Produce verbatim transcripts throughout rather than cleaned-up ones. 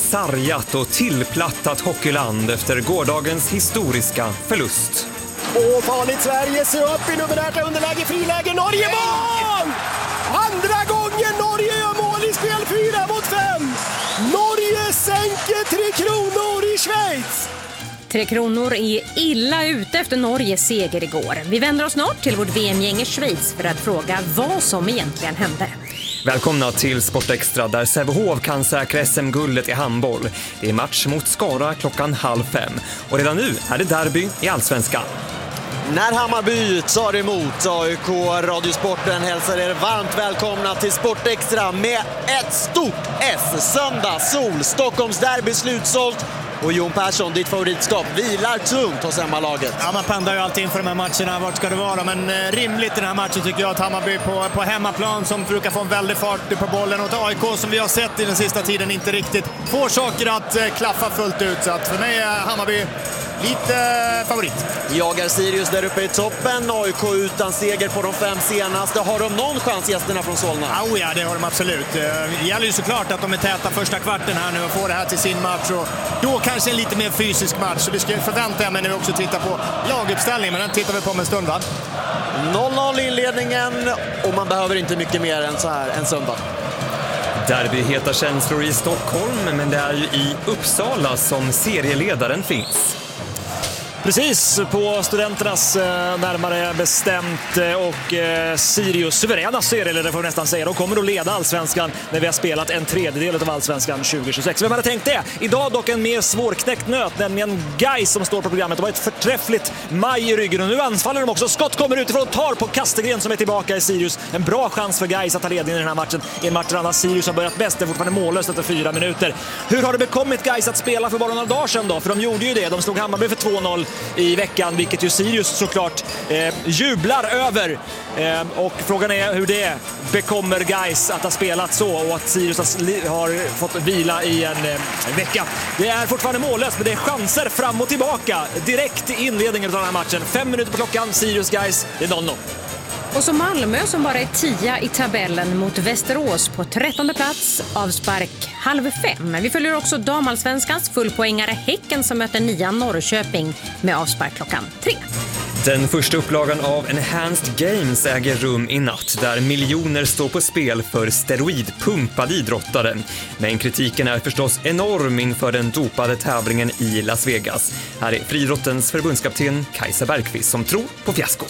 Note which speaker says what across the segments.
Speaker 1: sargat och tillplattat hockeyland efter gårdagens historiska förlust.
Speaker 2: Åh, farligt Sverige, se upp i numerärt underläge, friläge, Norge mål! Andra gången Norge gör mål i spel, fyra mot fem. Norge sänker Tre Kronor i Schweiz.
Speaker 3: Tre Kronor är illa ute efter Norges seger igår. Vi vänder oss snart till vårt V M-gäng i Schweiz för att fråga vad som egentligen hände.
Speaker 1: Välkomna till Sportextra där Sävehof kan säkra S M-guldet i handboll. Det är match mot Skara klockan halv fem. Och redan nu är det derby i Allsvenskan.
Speaker 4: När Hammarby tar emot A I K, Radiosporten hälsar er varmt välkomna till Sportextra med ett stort S. Söndag, sol, Stockholms derby slutsålt. Och Jon Persson, ditt favoritskap, vilar tungt hos hemmalaget.
Speaker 5: Ja, man pendlar ju alltid inför de här matcherna. Vart ska det vara? Men eh, rimligt i den här matchen tycker jag att Hammarby på, på hemmaplan som brukar få en väldig fart på bollen. Och A I K som vi har sett i den sista tiden inte riktigt får saker att eh, klaffa fullt ut. Så att för mig är Hammarby lite eh, favorit.
Speaker 4: Jagar Sirius där uppe i toppen. A I K utan seger på de fem senaste. Har de någon chans, gästerna från Solna?
Speaker 5: Oh ja, det har de absolut. Det gäller ju såklart att de är täta första kvarten här nu och får det här till sin match. Och då kanske en lite mer fysisk match. Så det ska förvänta jag mig nu också titta på laguppställningen. Men den tittar vi på om en stund, va?
Speaker 4: noll noll inledningen och man behöver inte mycket mer än så här en söndag.
Speaker 1: Derby heter känslor i Stockholm, men det är ju i Uppsala som serieledaren finns.
Speaker 6: Precis, på Studenternas eh, närmare bestämt eh, och eh, Sirius suveräna serieledare får vi nästan säga. De kommer att leda Allsvenskan när vi har spelat en tredjedel av Allsvenskan tjugo tjugosex. Vem hade tänkt det? Idag dock en mer svårknäckt nöt, nämligen Gais som står på programmet. De har ett förträffligt maj i ryggen och nu anfaller de också. Skott kommer utifrån och tar på Kastegren som är tillbaka i Sirius. En bra chans för Gais att ta ledningen i den här matchen. I en match där annars Sirius har börjat bäst, det är fortfarande mållöst efter fyra minuter. Hur har det bekommit Gais att spela för bara några dagar sedan då? För de gjorde ju det. De slog Hammarby för två noll i veckan, vilket ju Sirius såklart eh, jublar över. Eh, och frågan är hur det bekommer Gais att ha spelat så och att Sirius har, har fått vila i en eh, vecka. Det är fortfarande mållöst, men det är chanser fram och tillbaka direkt i inledningen av den här matchen. Fem minuter på klockan, Sirius Gais, det är noll noll.
Speaker 3: Och så Malmö som bara är tia i tabellen mot Västerås på trettonde plats, avspark halv fem. Vi följer också damallsvenskans fullpoängare Häcken som möter nian Norrköping med avspark klockan tre.
Speaker 1: Den första upplagan av Enhanced Games äger rum i natt där miljoner står på spel för steroidpumpade idrottare. Men kritiken är förstås enorm inför den dopade tävlingen i Las Vegas. Här är friidrottens förbundskapten Kajsa Bergqvist som tror på fiasko.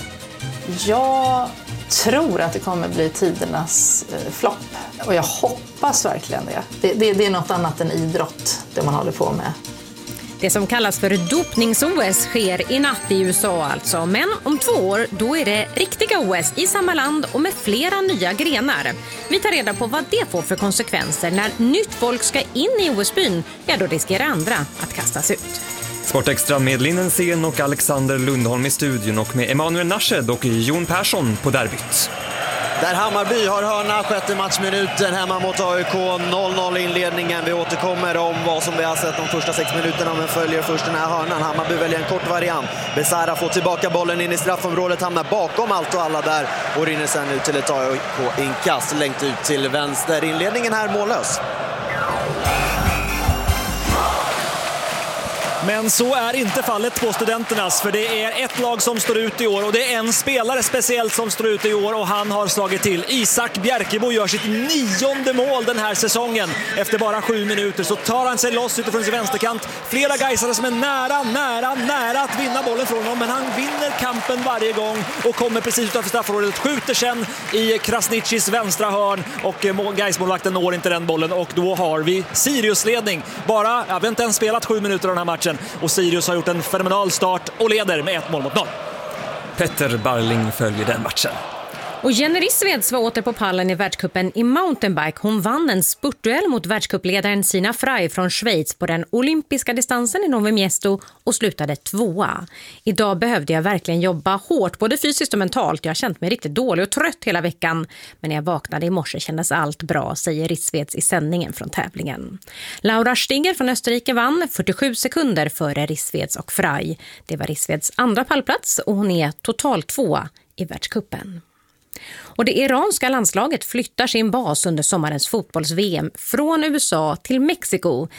Speaker 7: Jag tror att det kommer bli tidernas eh, flopp och jag hoppas verkligen det. Det, det. det är något annat än idrott det man håller på med.
Speaker 3: Det som kallas för dopnings-O S sker i natt i U S A alltså. Men om två år då är det riktiga O S i samma land och med flera nya grenar. Vi tar reda på vad det får för konsekvenser när nytt folk ska in i O S-byn. Ja, då riskerar andra att kastas ut.
Speaker 1: Sportextra med Linnen Sen och Alexander Lundholm i studion och med Emanuel Narshed och Jon Persson på derbyt.
Speaker 4: Där Hammarby har hörna, sjätte matchminuten hemma mot A I K, noll noll inledningen. Vi återkommer om vad som vi har sett de första sex minuterna, men följer först den här hörnan. Hammarby väljer en kort variant. Besara får tillbaka bollen in i straffområdet, hamnar bakom allt och alla där och rinner sen ut till ett A I K-inkast längt ut till vänster. Inledningen här mållös.
Speaker 6: Men så är inte fallet på Studenternas, för det är ett lag som står ut i år och det är en spelare speciellt som står ut i år och han har slagit till. Isak Bjerkebo gör sitt nionde mål den här säsongen. Efter bara sju minuter så tar han sig loss utifrån sin vänsterkant. Flera gaisare som är nära, nära, nära att vinna bollen från honom, men han vinner kampen varje gång och kommer precis utanför straffområdet. Skjuter sen i Krasniqis vänstra hörn och Gaismålvakten når inte den bollen och då har vi Sirius-ledning. Bara, jag har inte ens spelat sju minuter av den här matchen. Och Sirius har gjort en fenomenal start och leder med ett mål mot noll.
Speaker 1: Petter Barling följer den matchen.
Speaker 3: Och Jenny Rissveds var åter på pallen i världscupen i mountainbike. Hon vann en spurtduell mot världscupledaren Sina Frey från Schweiz på den olympiska distansen i Novi Miesto och slutade tvåa. Idag behövde jag verkligen jobba hårt, både fysiskt och mentalt. Jag har känt mig riktigt dålig och trött hela veckan. Men när jag vaknade i morse kändes allt bra, säger Rissveds i sändningen från tävlingen. Laura Stinger från Österrike vann fyrtiosju sekunder före Rissveds och Frey. Det var Rissveds andra pallplats och hon är totalt tvåa i världscupen. Och det iranska landslaget flyttar sin bas under sommarens fotbolls-V M från U S A till Mexiko.